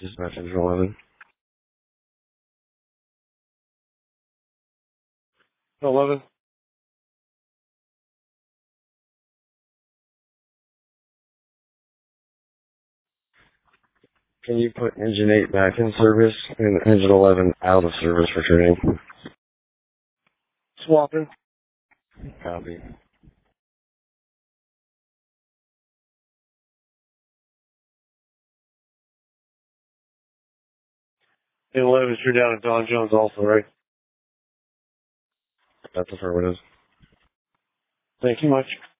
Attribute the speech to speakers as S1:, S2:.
S1: Dispatch engine 11. 11. Can you put engine 8 back in service and engine 11 out of service for training? Swapping. Copy. 11, you're down at Don Jones also, right? That's affirmative. Thank you much.